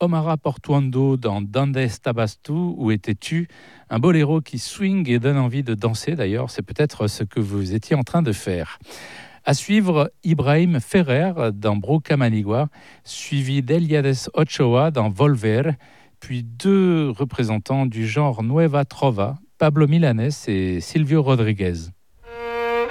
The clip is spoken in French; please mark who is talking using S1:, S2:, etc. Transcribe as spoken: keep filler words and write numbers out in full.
S1: Omara Portuondo dans Donde estabas tu, où étais-tu? Un boléro qui swing et donne envie de danser d'ailleurs, c'est peut-être ce que vous étiez en train de faire. À suivre, Ibrahim Ferrer dans Broca Manigua, suivi d'Eliades Ochoa dans Volver, puis deux représentants du genre Nueva Trova, Pablo Milanés et Silvio Rodriguez.